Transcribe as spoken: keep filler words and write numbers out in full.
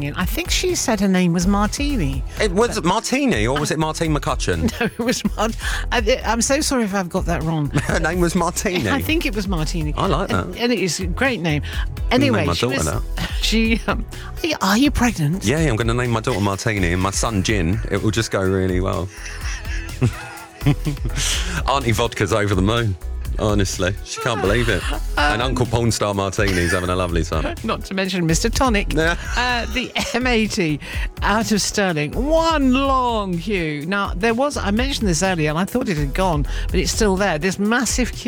in. I think she said her name was Martini. It was it Martini, or was it Martine McCutcheon? No, it was Mart. I, I'm so sorry if I've got that wrong. Her name was Martini. I think it was Martini. I like that. And, and it is a great name. Anyway, name my she daughter was. that. She. Um, are, you, are you pregnant? Yeah, I'm going to name my daughter Martini and my son Gin. It will just go really well. Auntie Vodka's over the moon. Honestly, she can't believe it. Um, and Uncle Porn Star Martini's having a lovely time. Not to mention Mister Tonic. Yeah. Uh, the M eighty out of Stirling. One long queue. Now, there was, I mentioned this earlier and I thought it had gone, but it's still there. This massive queue.